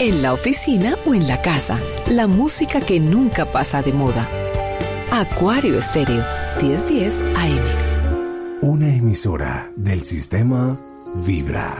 en la oficina o en la casa. La música que nunca pasa de moda. Acuario Estéreo, 1010 AM. Una emisora del sistema Vibra.